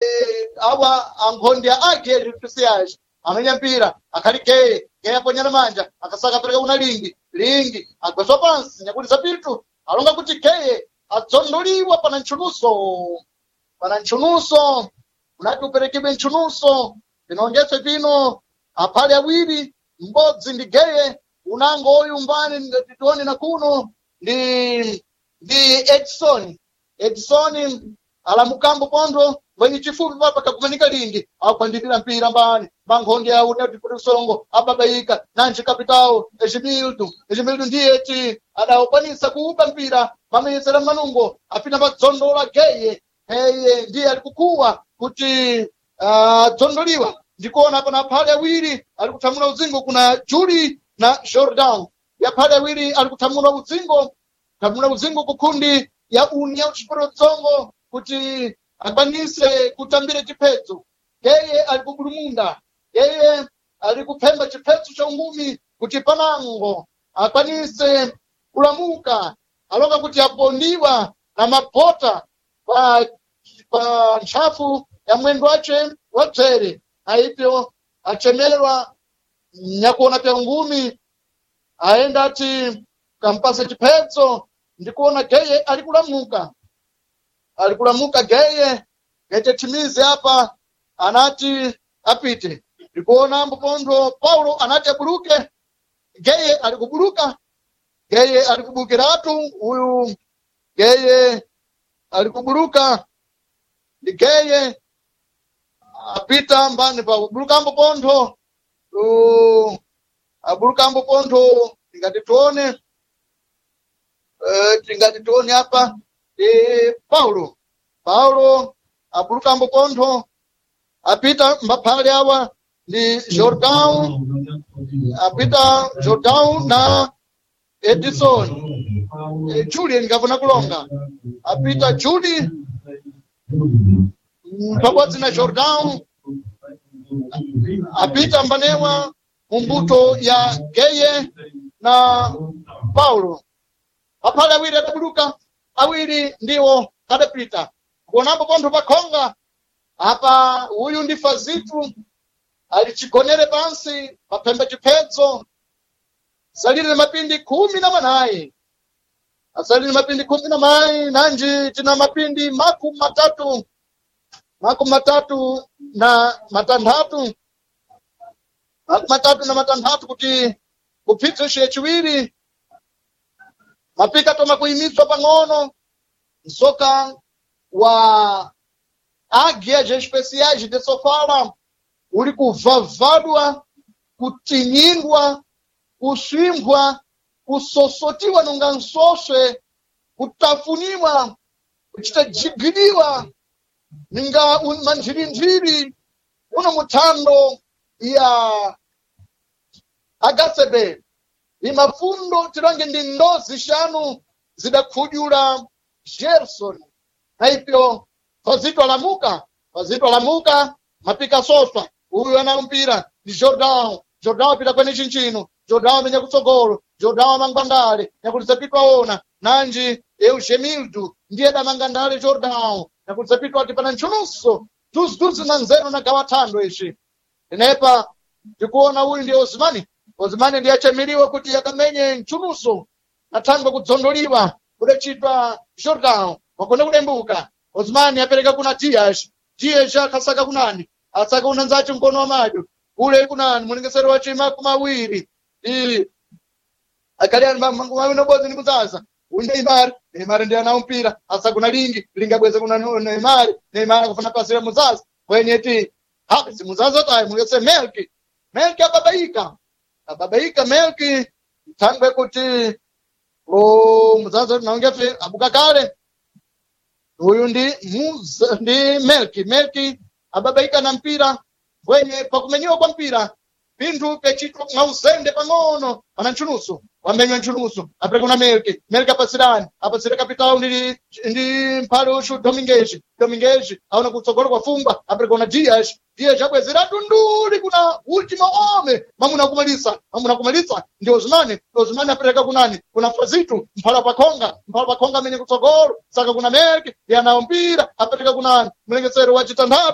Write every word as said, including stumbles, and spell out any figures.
awa ankhondia ake electriciais amenya mpira akhali Geye Geye aponyana manja akasaka pereka una lingi lingi agweswa pansi nyakulisa pitu alonga kuti Geye adzondoliwa pana nchunuso pana nchunuso unati uperekebe nchunuso pinongetwe pino aphali awiri mbodzi ndi Geye unango oyu mbani tituone na kuno ndi ndi Edson Edson alamukambo pondo wenye chifupi papa kakumanika lingi akupandilira mpira mbani bankhonde ya unati kutisongo ababaika nanchi kapitao ejimildu ejimildu ndiye ti adaopanisa kuupa mpira pamesera manungo apina padzondola Geye Geye ndiye alikukuwa kuti uh, dzondoliwa ndikuona pana phale awiri alikuthamula uzingo kuna Julie na Jordan ya phale awiri alikuthamula uzingo thamula uzingo kukundi ya unia uchiporodzongo kuti akwanise kutambire chiphedzo Geye alikubulumunda Geye alikupemba chiphedzo cha ungumi kuti panango akwanise kulamuka alonga kuti apondiwa na mapota pa pa ntchafu ya mwendo wache wadzere aipyo achemelwa nyakuona pya ngumi aenda ati kampase chiphedzo ndikuona Geye alikulamuka alikulamuka Geye gete timize hapa anati apite ndikuona mpondo Paulo anati abuluke Geye alikubuluka Geye alikubukiratu huyu Geye alikubuluka ndi Geye apita mbani pa kubuluka mpondo uh, abuluka mpondo ngati tuone eh tingati tuone hapa e Paulo Paulo abuluka mpondo apita mbaphale awa ndi Jordan apita Jordan na Edison e, Julie ngavuna kulonga apita Julie pabodzi na Jordan apita mbanewa mumbuto ya Geye na Paulo aphale awiri adabuluka awiri ndiwo kadapita kuonapo pontho pakhonga apa huyu ndi Fazitu alichigonere pansi papembe chiphedzo salire mapindi kumi na manayi asalire mapindi kumi na manayi nanji tina mapindi makumi matatu makumi matatu na matanthatu makumi matatu na matanthatu kuti kuphidzeshe yachiwiri mapika toma kuyimiswa pang'ono msoka wa águias especiais de Sofala uli kuvavadwa kutinyindwa kuswimbwa kusosotiwa nunga nsoswe kutafuniwa kuchita jigiliwa ninga manjhirinjhiri uno muthando ya agasebe imafundo tirange ndi ndozi shanu zidakhujula Gerson naipyo Fazito alamuka Fazito alamuka mapika soswa huyu ana mpira ni Jordan Jordan apita kwenye chinchino Jordan amenya kutsogolo Jordan amangandale yakulizapitwa ona nanji Eugemildo ndiye damangandale Jordan yakulizapitwa ati pana nchunuso tuzi tuzi na nzeno na gawathando ishi inepa tikuona huyu ndiye Osmani Osmani ndiye achemiliwa kuti yakamenye nchunuso na thangwe kudzondoliwa kudachitwa Jordan wakone kulembuka Osmani apereka kuna Tiash Tiash akasaka kunani asaka unanzacho mkono wa madu ule kunani mulingesero wa chima kumawiri i akaliana mangu mawino bozi nikuzaza unde Neymar Neymar ndiye ana mpira asa kuna lingi linga bweza kuna Neymar Neymar kufanya pasira muzaza kwenye ti ha si muzaza tai mungese Melki Melki ababaika ababaika Melki tangwe kuti o muzaza naongefe abukakale huyu ndi muza, ndi Melki Melki ababaika na mpira kwenye pakumenyiwa kwa mpira pindu pechitwa mauzende pang'ono pana nchunuso wamenywa nchunuso apereka kuna Melki Melki apasirani apasira kapitao ndi ndi mphale ushu Dominguez Dominguez aona kutsogolo kwa fumba apereka kuna Dias Dias abwezera tunduli kuna ultimo ome mamuna kumalisa mamuna kumalisa ndi Osmani Osmani apereka kunani kuna Fazito mphala pakhonga mphala pakhonga amenye kutsogolo saka kuna Melki yana mpira apereka kunani mlengesero wa chitanthatu